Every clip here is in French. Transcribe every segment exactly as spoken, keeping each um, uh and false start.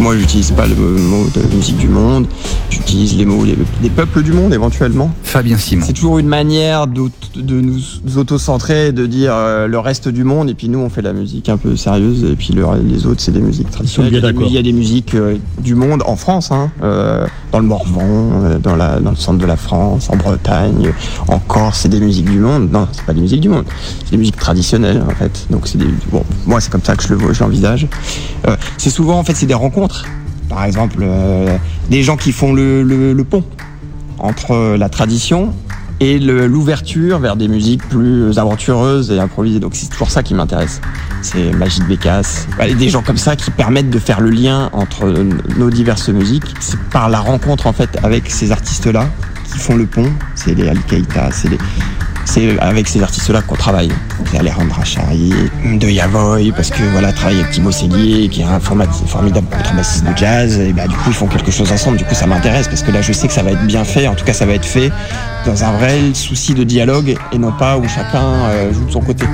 moi, j'utilise pas le mot de musique du monde, j'utilise les mots des, des peuples du monde éventuellement. Fabien Simon. C'est toujours une manière de nous auto-centrer, de dire euh, le reste du monde, et puis nous on fait la musique un peu sérieuse, et puis le, les autres c'est des musiques traditionnelles. Il y a des, il y a des musiques euh, du monde en France, hein, euh, dans le Morvan, euh, dans, la, dans le centre de la France, en Bretagne, en Corse, c'est des musiques du monde. Non, c'est pas des musiques du monde, c'est des musiques traditionnelles en fait. Donc c'est des, bon, moi c'est comme ça que je le vois, je l'envisage. Euh, c'est souvent en fait c'est des rencontres. Par exemple, euh, des gens qui font le, le, le pont entre la tradition et le, l'ouverture vers des musiques plus aventureuses et improvisées. Donc c'est toujours ça qui m'intéresse. C'est Magid Bécasse, des gens comme ça qui permettent de faire le lien entre nos diverses musiques. C'est par la rencontre en fait avec ces artistes-là qui font le pont. C'est les Ali Keïta, c'est les... C'est avec ces artistes-là qu'on travaille. C'est Alejandra Chari, de Yavoy, parce que voilà, travaille avec Timo Sellier, qui est un formidable contrebassiste de jazz, et bah du coup ils font quelque chose ensemble. Du coup ça m'intéresse parce que là je sais que ça va être bien fait. En tout cas ça va être fait dans un vrai souci de dialogue et non pas où chacun euh, joue de son côté.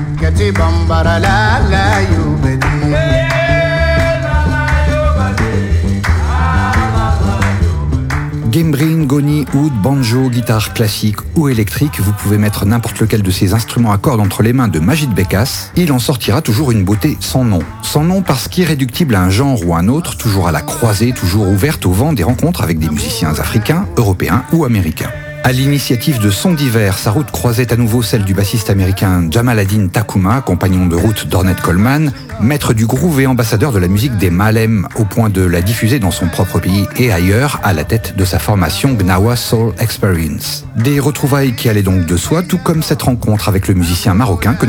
Gembrin, goni, oud, banjo, guitare classique ou électrique, vous pouvez mettre n'importe lequel de ces instruments à cordes entre les mains de Magid Bécasse. Il en sortira toujours une beauté sans nom. Sans nom parce qu'irréductible à un genre ou un autre, toujours à la croisée, toujours ouverte au vent des rencontres avec des musiciens africains, européens ou américains. À l'initiative de Son d'hiver, sa route croisait à nouveau celle du bassiste américain Jamal Ad-Din Tacuma, compagnon de route d'Ornette Coleman, maître du groove et ambassadeur de la musique des Malem, au point de la diffuser dans son propre pays et ailleurs, à la tête de sa formation Gnawa Soul Experience. Des retrouvailles qui allaient donc de soi, tout comme cette rencontre avec le musicien marocain que